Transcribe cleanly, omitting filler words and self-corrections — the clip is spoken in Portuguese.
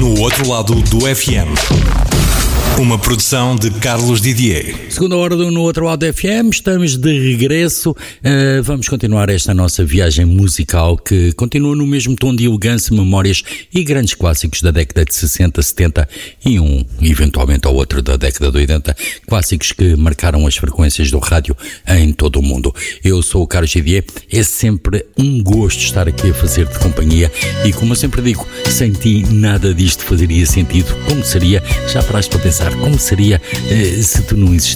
No Outro Lado do FM. Uma produção de Carlos Didier. Segunda hora do No Outro Lado do FM, estamos de regresso. Vamos continuar esta nossa viagem musical que continua no mesmo tom de elegância, memórias e grandes clássicos da década de 60, 70 e eventualmente ao outro da década de 80. Clássicos que marcaram as frequências do rádio em todo o mundo. Eu sou o Carlos Didier, é sempre um gosto estar aqui a fazer-te companhia e, como eu sempre digo, sem ti nada disto faria sentido. Como seria, já paraste para pensar, como seria se tu não existisses?